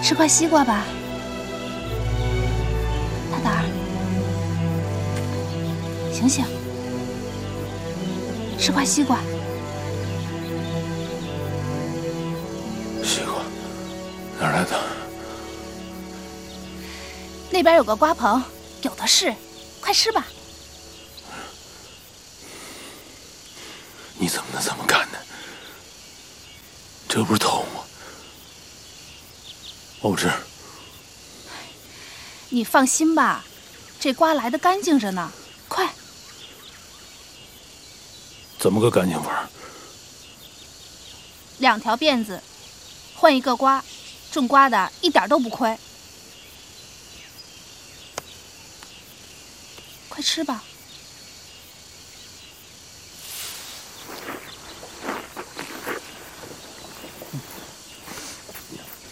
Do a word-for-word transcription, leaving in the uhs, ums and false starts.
吃块西瓜吧，大胆儿，醒醒，吃块西瓜。 西瓜哪儿来的？ 那边有个瓜棚，有的是，快吃吧。 你怎么能这么干呢？这不是偷吗？我不吃。 你放心吧，这瓜来的干净着呢，快。 怎么个干净法？ 两条辫子，换一个瓜，种瓜的一点都不亏。快吃吧。